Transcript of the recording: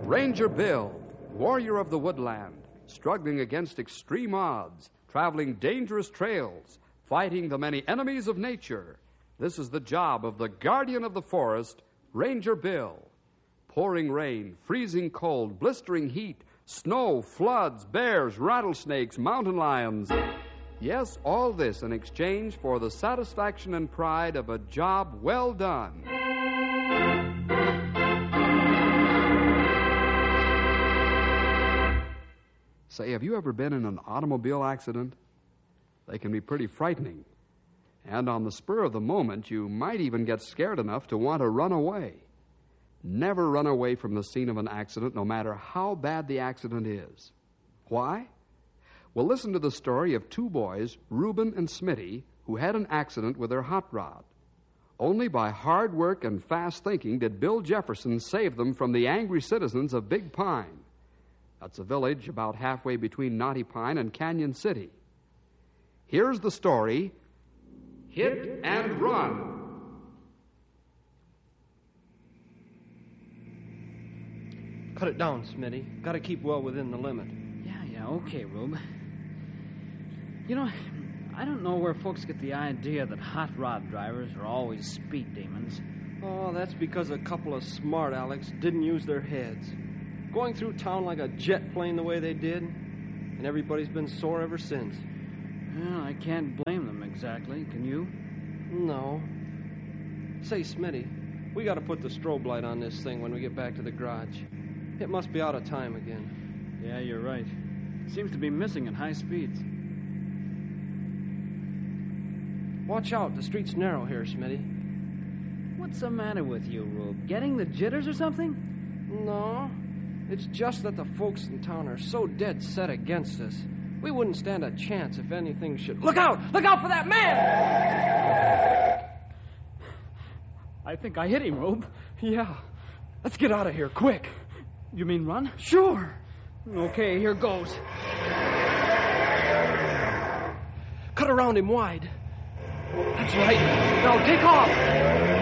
Ranger Bill, warrior of the woodland, struggling against extreme odds, traveling dangerous trails, fighting the many enemies of nature. This is the job of the guardian of the forest, Ranger Bill. Pouring rain, freezing cold, blistering heat, snow, floods, bears, rattlesnakes, mountain lions. Yes, all this in exchange for the satisfaction and pride of a job well done. Say, have you ever been in an automobile accident? They can be pretty frightening. And on the spur of the moment, you might even get scared enough to want to run away. Never run away from the scene of an accident, no matter how bad the accident is. Why? Well, listen to the story of two boys, Reuben and Smitty, who had an accident with their hot rod. Only by hard work and fast thinking did Bill Jefferson save them from the angry citizens of Big Pine. That's a village about halfway between Knotty Pine and Canyon City. Here's the story, Hit and Run. Cut it down, Smitty. Got to keep well within the limit. Yeah, okay, Rube. You know, I don't know where folks get the idea that hot rod drivers are always speed demons. Oh, that's because a couple of smart Alecks didn't use their heads. Going through town like a jet plane the way they did, and everybody's been sore ever since. Well, I can't blame them exactly, can you? No. Say, Smitty, we got to put the strobe light on this thing when we get back to the garage. It must be out of time again. Yeah, you're right. Seems to be missing at high speeds. Watch out, the street's narrow here, Smitty. What's the matter with you, Rube? Getting the jitters or something? No. It's just that the folks in town are so dead set against us. We wouldn't stand a chance if anything should... Look out! Look out for that man! I think I hit him, Rube. Yeah. Let's get out of here, quick. You mean run? Sure. Okay, here goes. Cut around him wide. That's right. Now take off.